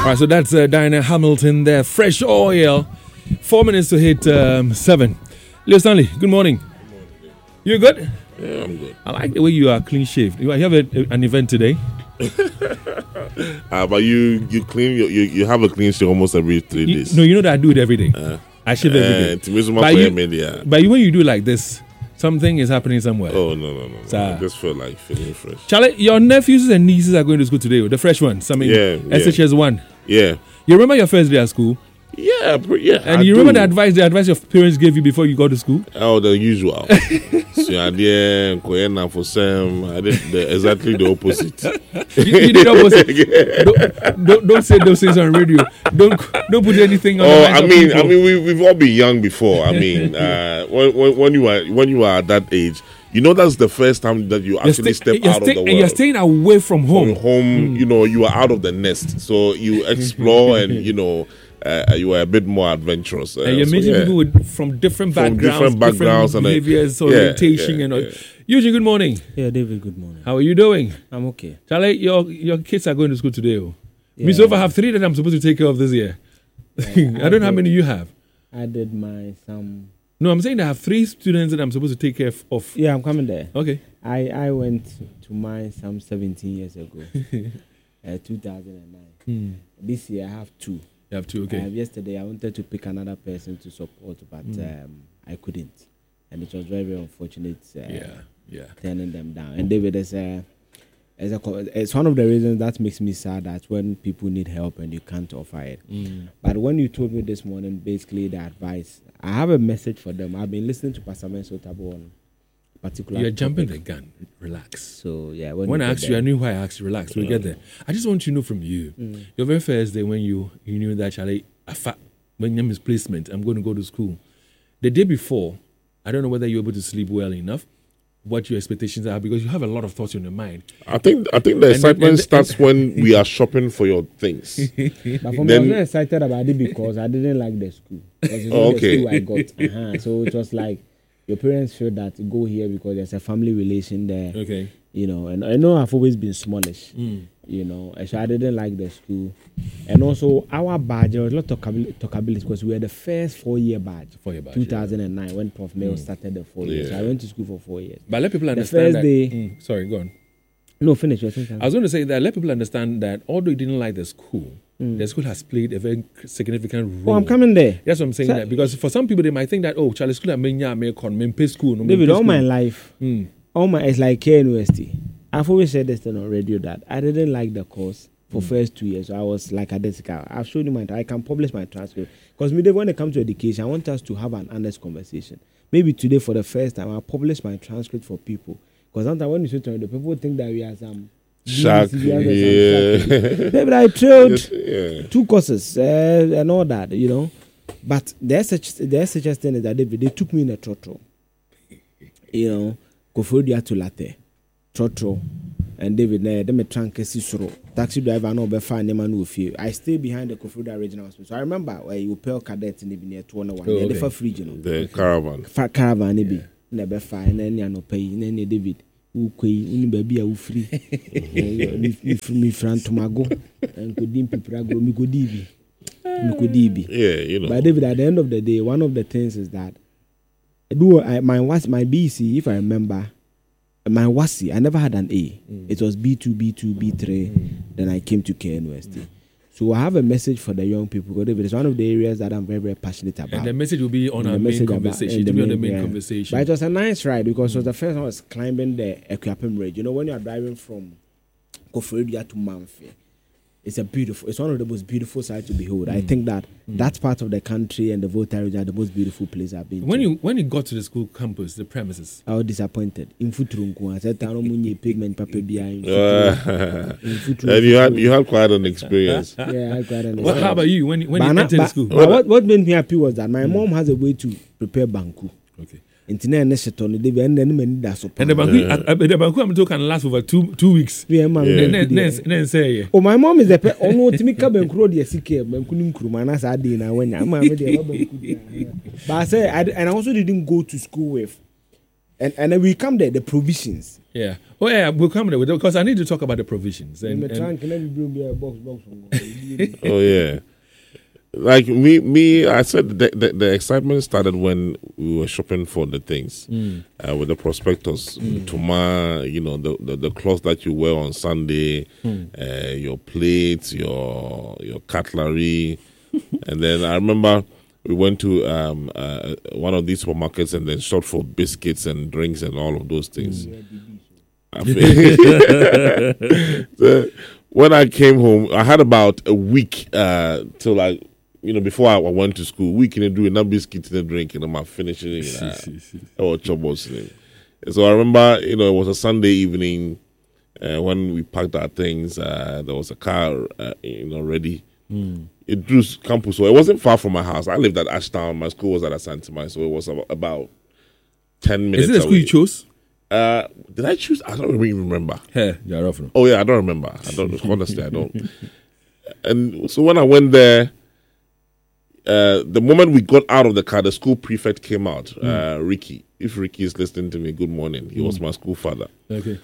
right, so that's Diana Hamilton there. Fresh oil. 4 minutes to hit 7. Leo Stanley, good morning. You good? Yeah, I'm good. I like the way you are clean shaved. You have an event today? But you clean you have a clean shave almost every 3 days. No, you know that I do it every day. I shave every day. But when you do like this, something is happening somewhere. Oh no. I just feel like feeling fresh. Charlie, your nephews and nieces are going to school today, the fresh ones. I mean, SHS 1. Yeah. You remember your first day at school? Yeah. And you remember the advice your parents gave you before you go to school? Oh, the usual. So I did for Sam. I did exactly the opposite. You did opposite. Don't say those things on radio. Don't put anything on. I mean, we've all been young before. I mean, when you are at that age, you know that's the first time that you actually step out of the world. And you're staying away from home. You know, you are out of the nest, so you explore and you know. You are a bit more adventurous. And you're meeting people from different backgrounds different behaviors, orientation, and all. Eugene, good morning. Yeah, David, good morning. How are you doing? I'm okay. Charlie, your kids are going to school today. Me so far, I have 3 that I'm supposed to take care of this year. I don't know how many you have. I did some. No, I'm saying I have 3 students that I'm supposed to take care of. Yeah, I'm coming there. Okay. I went to mine some 17 years ago, 2009. This year I have 2. You have 2, okay. Yesterday I wanted to pick another person to support, but I couldn't, and it was very, very unfortunate. Turning them down. And David, it's one of the reasons that makes me sad that when people need help and you can't offer it. But when you told me this morning, basically the advice, I have a message for them. I've been listening to Pastor Menso Tabo on particular. You're jumping the gun. Relax. So yeah, when I asked you, I knew why I asked you. Relax. We'll get there. I just want to know from you. Your very first day when you knew that Charlie, when your misplacement, I'm going to go to school. The day before, I don't know whether you're able to sleep well enough. What your expectations are, because you have a lot of thoughts in your mind. I think the excitement starts when we are shopping for your things. But for me, I was not excited about it because I didn't like the school. It's the school I got. So it was like your parents feel that go here because there's a family relation there. Okay. You know, and I know I've always been smallish. You know, so I didn't like the school. And also our badge, there was a lot of talkability because we were the first 4-year badge. 2009 when Prof. Mail started the 4 years. So I went to school for 4 years. But let people understand that. Sorry, go on. No, finish. I was going to say that let people understand that although you didn't like the school has played a very significant role. Oh, I'm coming there. That's what I'm saying. That because for some people they might think that Charlie school pay school. David, all my life, it's like K University. I've always said this on radio that I didn't like the course for first 2 years. So I was like a Adesica. I've showed you I can publish my transcript. Because when it comes to education, I want us to have an honest conversation. Maybe today for the first time, I'll publish my transcript for people. Because sometimes when you say to the people think that we are some shark. David, I trailed 2 courses and all that, you know. But there's such thing is that they took me in a trotro. You know, Kofodia to latte. Trotro. And David, them a trunk taxi driver no be fine man no fear. I stay behind the Kofodia Regional Hospital. So I remember where you pay cadet in the near 201. The for free, you know. The caravan. Caravan be. Never fine and no pay in David. Uni baby a free. Me friend to my go and could dim people go me could dibi. Yeah, you know. But David, at the end of the day, one of the things is that my BC, if I remember, my WASI, I never had an A. It was B2, B3. Then I came to K University. So I have a message for the young people because it's one of the areas that I'm very, very passionate about. And the message will be on our main conversation. It will be on the main conversation. But it was a nice ride because it was the first time I was climbing the Equiapem Ridge. You know, when you are driving from Koforidua to Mamfe, it's one of the most beautiful sights to behold. I think that part of the country and the Volta region are the most beautiful place I've been to. When you got to the school campus, the premises, I was disappointed. In Futrunku, I said, "I don't need pigment paper behind." And you had quite an experience. Yeah, I had quite an experience. How about you when you entered the school? What made me happy was that my mom has a way to prepare banku. Okay. And the banku I'm talking can last over 2 weeks. Then say, oh, my mom is a pet. Oh no, Timika Bankro, the CK, Bankunim Krumana Sadina when I'm but I said, and I also didn't go to school with. And then we come there, the provisions. Yeah. Oh yeah, we'll come there because I need to talk about the provisions. And the trunk can bring me a box. Oh yeah. Like me, I said the excitement started when we were shopping for the things with the prospectus, Tuma, the clothes that you wear on Sunday, your plates, your cutlery, and then I remember we went to one of these supermarkets and then shopped for biscuits and drinks and all of those things. So, when I came home, I had about a week till before I went to school, we can do enough biscuits and drink, and I'm finishing it. So I remember, it was a Sunday evening when we packed our things. There was a car, ready. It drew campus, so it wasn't far from my house. I lived at Ashtown. My school was at Asante, so it was about 10 minutes. Is it the school away. You chose? Did I choose? I don't even remember. Hey, you're rough. Oh yeah, I don't remember. Honestly, I don't. And so when I went there, the moment we got out of the car, the school prefect came out, Ricky. If Ricky is listening to me, good morning. He was my school father. Okay.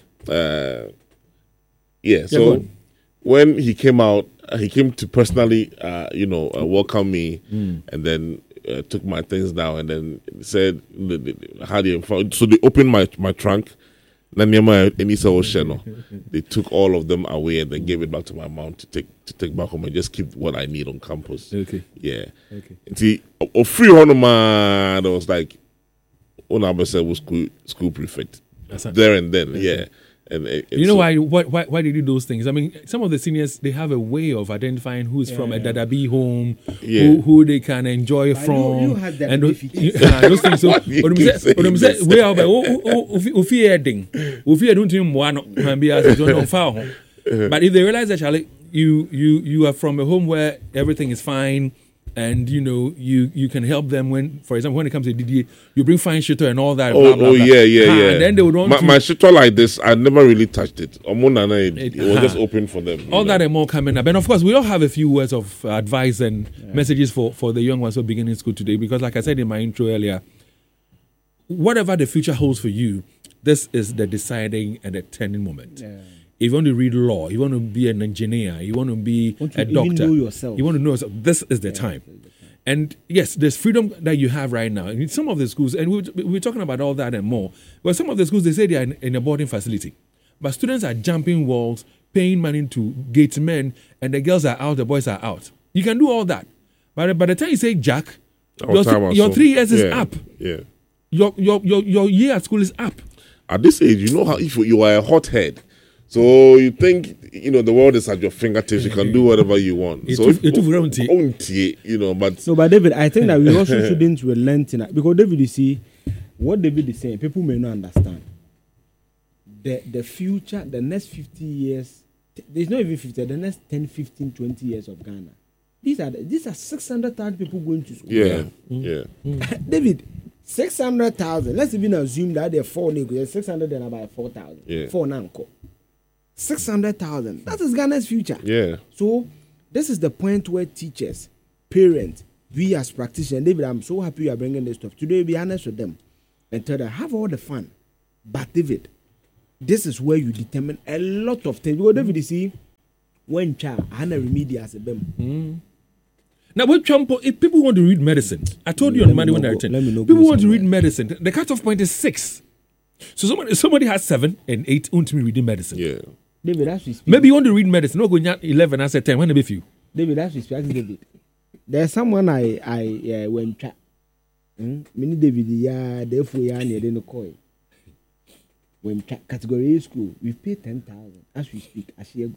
So when he came out, he came to personally, welcome me, and then took my things down, and then said, so they opened my trunk. They took all of them away and then gave it back to my mom to take back home and just keep what I need on campus. Okay. Yeah. Okay. And see, a free honor, there was like, Onaba said was school prefect. There and then, yeah. And you know why they do those things? I mean, some of the seniors, they have a way of identifying who's from a Dadabi home, who they can enjoy from. You had that and those things. So, but if they realize that, Charlie, you are from a home where everything is fine, and you can help them when, for example, when it comes to DDA, you bring fine shito and all that. Yeah. And then they would want my shito like this. I never really touched it. It was just open for them. All that and more coming up, and of course, we all have a few words of advice and messages for the young ones who are beginning school today. Because, like I said in my intro earlier, whatever the future holds for you, this is the deciding and the turning moment. Yeah. If you want to read law, you want to be an engineer, you want to be a doctor, you want to know yourself, this is the time. And yes, there's freedom that you have right now. In some of the schools, and we're talking about all that and more, but some of the schools, they say they are in a boarding facility. But students are jumping walls, paying money to gate men, and the girls are out, the boys are out. You can do all that. But by the time you say Jack, your 3 years is up. Yeah. Your year at school is up. At this age, you know how if you are a hothead, so you think, the world is at your fingertips. You can do whatever you want. But David, I think that we also shouldn't relent in it. Because David, you see, what David is saying, people may not understand. The future, the next 50 years, there's not even 50, the next 10, 15, 20 years of Ghana. These are 600,000 people going to school. Yeah. David, 600,000. Let's even assume that there are 4 niggas. 600 and about 4,000. Yeah. 4 nanko. 600,000. That is Ghana's future. Yeah. So this is the point where teachers, parents, we as practitioners, David, I'm so happy you are bringing this stuff. Today, be honest with them and tell them, have all the fun. But David, this is where you determine a lot of things. Because David, you see, when child, Hannah remedial as a bem. Now, if people want to read medicine, I told you on Monday when I returned, people want to read medicine. The cutoff point is 6. So somebody has 7 and 8 want me reading medicine. Yeah. David, as we speak. Maybe you want to read medicine. No, go 11. I said 10. When be few. David, as we speak, David. There's someone I went chat. Many David, therefore, near the coin. When category school, we pay 10,000 as we speak. As you go,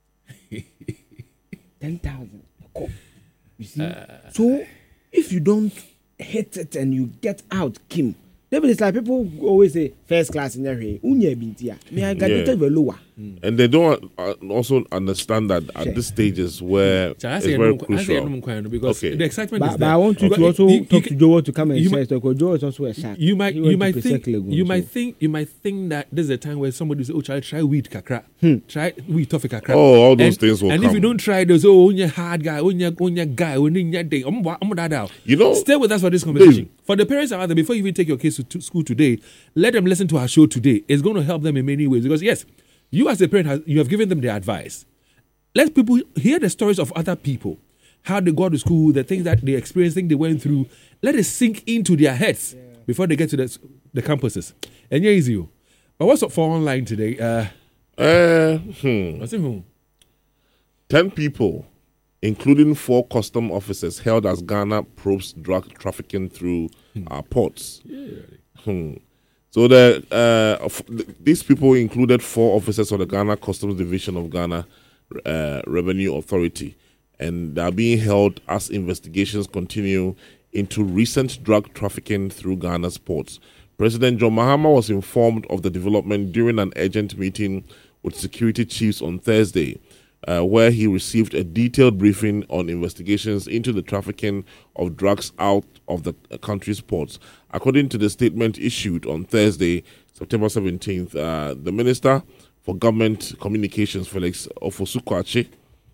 10,000. You see. So if you don't hit it and you get out, Kim. David, it's like people always say first class in your way. Lower. And they don't also understand that at this stage is where it's very crucial. Because the excitement is but there. I want you to also talk to Joe to come and share because Joe is also a shark. You might think that this is a time where somebody says, "Oh, try weed kakra, try weed toffee kakra." Oh, all those things will come. And if you don't try those, you're hard guy, you're guy, you're day. Stay with us for this conversation. For the parents out there, before you even take your kids to school today, let them listen to our show today. It's going to help them in many ways because yes. You as a parent, you have given them the advice. let people hear the stories of other people, how they go to school, the things that they experienced, things they went through. Let it sink into their heads before they get to the campuses. And yeah, easy. But what's up for online today? What's it? 10 people, including 4 custom officers, held as Ghana probes drug trafficking through our ports. Yeah. So these people included 4 officers of the Ghana Customs Division of Ghana Revenue Authority, and they are being held as investigations continue into recent drug trafficking through Ghana's ports. President John Mahama was informed of the development during an urgent meeting with security chiefs on Thursday, where he received a detailed briefing on investigations into the trafficking of drugs out of the country's ports. According to the statement issued on Thursday, September 17th, the Minister for Government Communications, Felix Ofosu-Kwakye,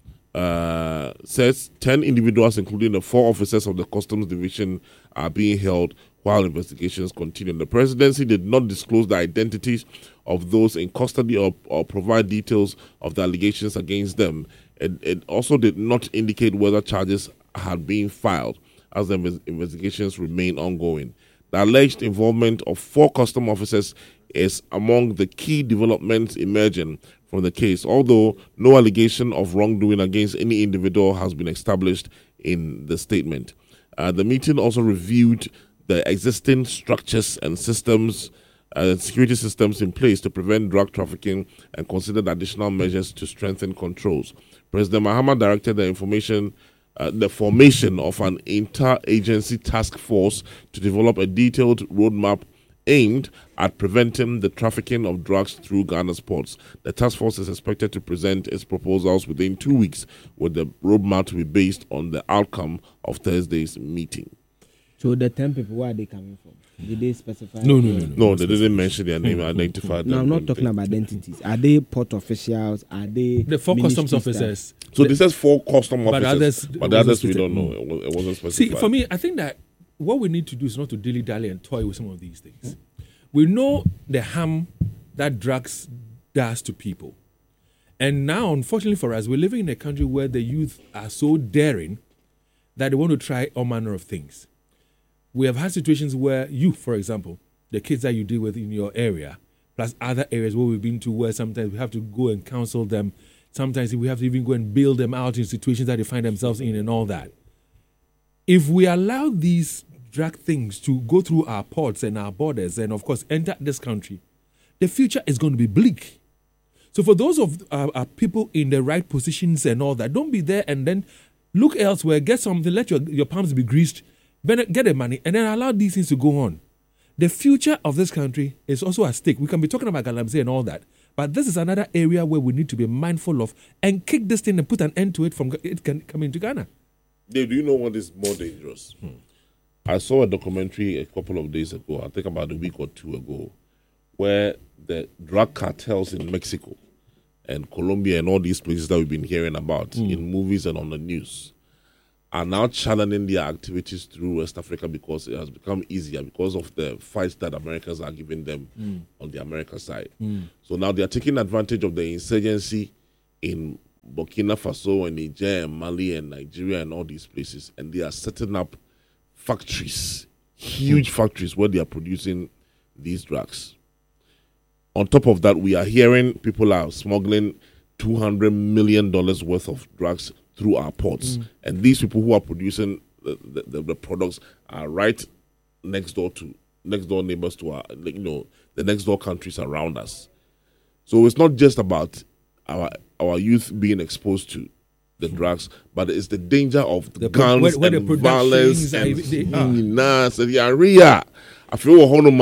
says 10 individuals, including the 4 officers of the Customs Division, are being held while investigations continue. The presidency did not disclose the identities of those in custody or provide details of the allegations against them. It also did not indicate whether charges had been filed, as the investigations remain ongoing. The alleged involvement of 4 custom officers is among the key developments emerging from the case, although no allegation of wrongdoing against any individual has been established in the statement. The meeting also reviewed the existing structures and systems, security systems in place to prevent drug trafficking and considered additional measures to strengthen controls. President Mahama directed the formation of an inter-agency task force to develop a detailed roadmap aimed at preventing the trafficking of drugs through Ghana's ports. The task force is expected to present its proposals within 2 weeks, with the roadmap to be based on the outcome of Thursday's meeting. So the 10 people, where are they coming from? Did they specify? No, they didn't mention their name, identified them. No, I'm not talking about identities. Are they port officials? Are they the 4 customs officers? So this is 4 custom officers, but the others we don't know. It wasn't specified. See, for me, I think that what we need to do is not to dilly-dally and toy with some of these things. We know the harm that drugs does to people. And now, unfortunately for us, we're living in a country where the youth are so daring that they want to try all manner of things. We have had situations where you, for example, the kids that you deal with in your area, plus other areas where we've been to, where sometimes we have to go and counsel them. Sometimes we have to even go and bail them out in situations that they find themselves in and all that. If we allow these drug things to go through our ports and our borders and, of course, enter this country, the future is going to be bleak. So for those of our people in the right positions and all that, don't be there and then look elsewhere, get something, let your palms be greased, get the money, and then allow these things to go on. The future of this country is also at stake. We can be talking about Galamsey and all that, but this is another area where we need to be mindful of and kick this thing and put an end to it from it can come into Ghana. Dave, do you know what is more dangerous? I saw a documentary a couple of days ago, I think about a week or 2 ago, where the drug cartels in Mexico and Colombia and all these places that we've been hearing about in movies and on the news are now channeling their activities through West Africa because it has become easier because of the fights that Americans are giving them on the American side. So now they are taking advantage of the insurgency in Burkina Faso and Niger and Mali and Nigeria and all these places, and they are setting up factories, huge factories where they are producing these drugs. On top of that, we are hearing people are smuggling $200 million worth of drugs through our ports. And these people who are producing the products are right next door neighbors to our, the next door countries around us. So it's not just about our youth being exposed to the drugs, but it's the danger of the guns and violence and area. I feel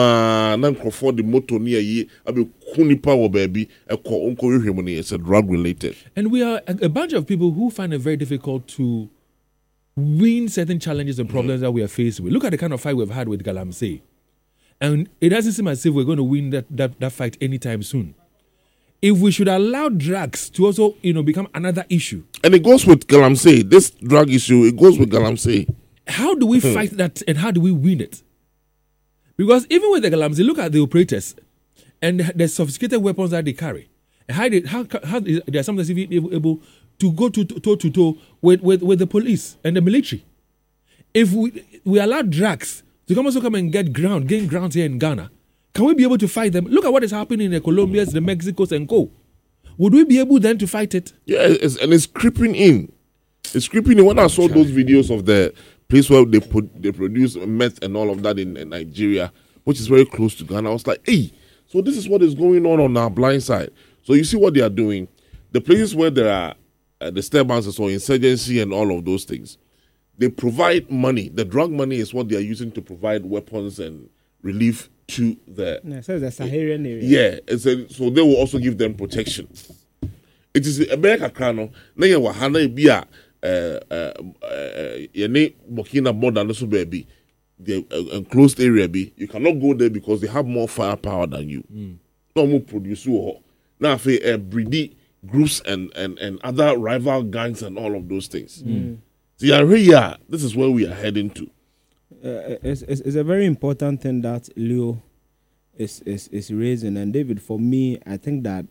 the motor near ye. I be kunipa baby. It's a drug related. And we are a bunch of people who find it very difficult to win certain challenges and problems that we are faced with. Look at the kind of fight we've had with Galamsey, and it doesn't seem as if we're going to win that fight anytime soon. If we should allow drugs to also, become another issue, and it goes with Galamsey, this drug issue, it goes with Galamsey. How do we fight that, and how do we win it? Because even with the Galamsey, look at the operators and the sophisticated weapons that they carry. How they are sometimes even able to go toe to toe with the police and the military. If we allow drugs to come and gain ground here in Ghana, can we be able to fight them? Look at what is happening in the Colombias, the Mexicos, and co. Would we be able then to fight it? Yeah, it's creeping in. It's creeping in. When I saw those videos of the place where they produce meth and all of that in Nigeria, which is very close to Ghana, I was like, hey, so this is what is going on our blind side. So you see what they are doing. The places where there are disturbances or insurgency and all of those things, they provide money. The drug money is what they are using to provide weapons and relief to the... Yeah, so the Saharan Yeah, area. so they will also give them protection. It is America Krano. Na ye wahana bia ye Burkina border so baby. The enclosed area be. You cannot go there because they have more firepower than you. No more produce. Now for breedy groups and other rival gangs and all of those things. So this is where we are heading to. It's a very important thing that Leo is raising, and David, for me, I think that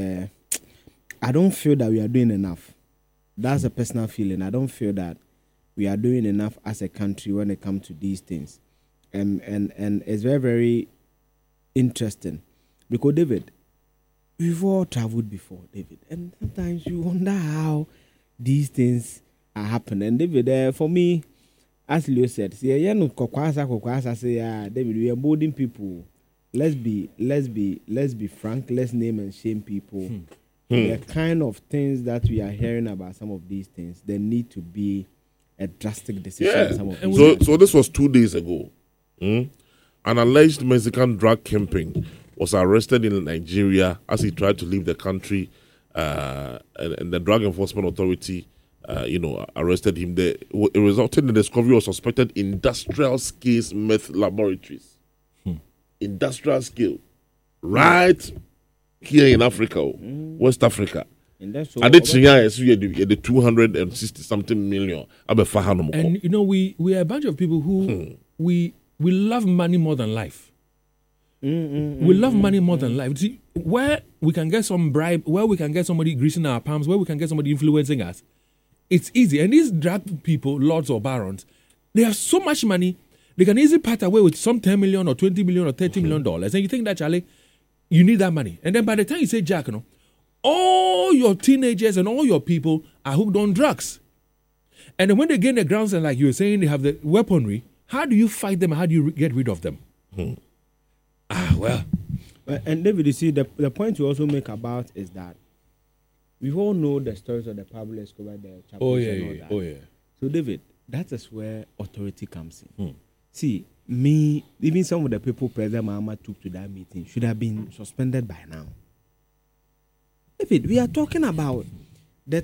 I don't feel that we are doing enough. That's a personal feeling. I don't feel that we are doing enough as a country when it comes to these things, and it's very, very interesting because David, we've all traveled before, David, and sometimes you wonder how these things are happening. And David, for me, as Leo said, say, David, we are boarding people. Let's be frank. Let's name and shame people. The kind of things that we are hearing about some of these things, there need to be a drastic decision. Yeah. Some of these So this was 2 days ago. An alleged Mexican drug kingpin was arrested in Nigeria as he tried to leave the country, and the Drug Enforcement Authority arrested him. It resulted in the discovery of suspected industrial scale meth laboratories. Industrial scale. Right here in Africa, West Africa. And that's I did the 260 something million. And we are a bunch of people who we love money more than life. We love money more than life. See, where we can get some bribe, where we can get somebody greasing our palms, where we can get somebody influencing us, it's easy. And these drug people, lords or barons, they have so much money, they can easily part away with some 10 million or 20 million or $30 million. And you think that, Charlie, you need that money. And then by the time you say, Jack, all your teenagers and all your people are hooked on drugs. And then when they gain the grounds and like you were saying, they have the weaponry, how do you fight them? How do you get rid of them? Well. And David, you see, the point you also make about is that we all know the stories of the Pablo Escobar, the Chapo, and all that. Oh, yeah. So, David, that is where authority comes in. See, even some of the people President Mahama took to that meeting should have been suspended by now. David, we are talking about the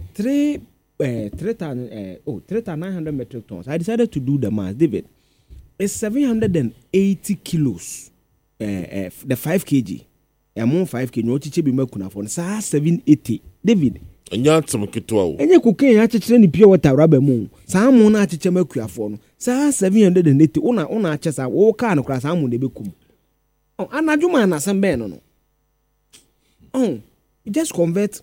3,900 metric tons. I decided to do the math. David, it's 780 kilos. The 5 kg. I'm 5 kg. No chiche be makuna for 780. David. Enya tsam ketwa. Enye cocaine ya chiche ni pure water rubber mu. Sa mu na chiche makua for no. 780. Una achesa wo ka no kra sa mu de bekum. Oh, anadwuma na sembe no. Oh, you just convert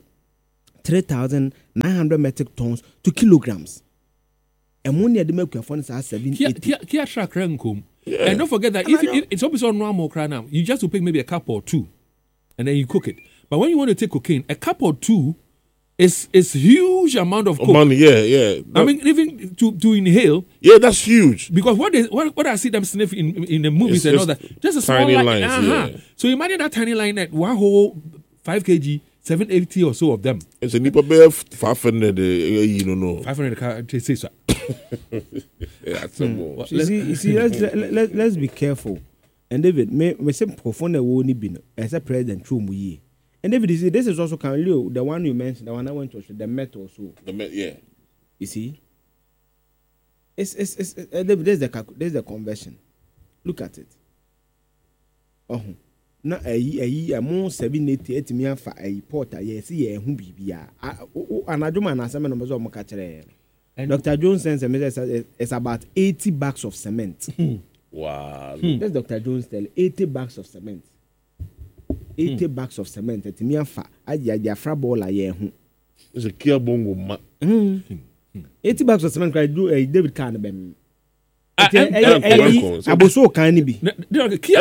3,900 metric tons to kilograms. Ammonia de makua for 780. Kia track rankum. Yeah. And don't forget that if it's obviously on normal cry now, you just will pick maybe a cup or two and then you cook it. But when you want to take cocaine, a cup or two is huge amount of coke. Money, yeah. I mean, even to inhale. Yeah, that's huge. Because what I see them sniff in the movies and all that, just a small tiny line. lines, yeah. So imagine that tiny line at one whole 5 kg, 780 or so of them. It's a nipa bear 500, you don't know. 500 say so. Yeah, that's more. You see, let's be careful. And David, me say profound woni bi no. As a president true mu ye. And David, you see, this is also the one you mentioned, the one I went to, the Met also. Yeah. You see, it's David, there's the conversion. Look at it. Na among 788 me afa porter yes ye hu bibia. Anadwuma na asem no mezo mo ka kire. Dr. Jones says it's about 80 bags of cement. Wow. That's Dr. Jones tell 80 bags of cement. 80 bags of cement. Etimi afa aja fra ball ye hu. It's a Kia Bongo ma. 80 bucks for cement cry do a David Carn bem. Aboso can be. Kia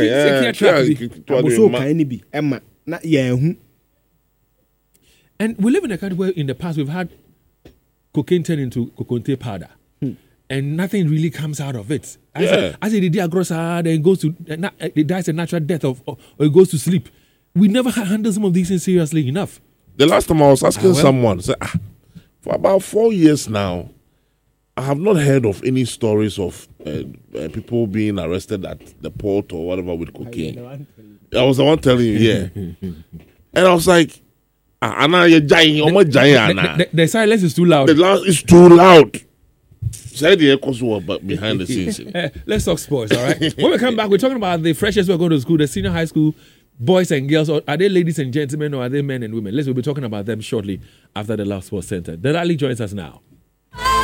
Aboso can be. Emma, not yeah. And we live in a country where in the past we've had cocaine turn into coconte powder. And nothing really comes out of it. As it did gross hard and goes to it dies a natural death or it goes to sleep. We never handle some of these things seriously enough. The last time I was asking someone, say, for about 4 years now, I have not heard of any stories of people being arrested at the port or whatever with cocaine. I was the one telling you, yeah. And I was like, the silence is too loud. The loud is too loud. Say the echoes were behind the scenes. Let's talk sports, all right? When we come back, we're talking about the freshers who are going to school, the senior high school, boys and girls. Or are they ladies and gentlemen or are they men and women? We'll be talking about them shortly after the Love Sports Center. Delali joins us now.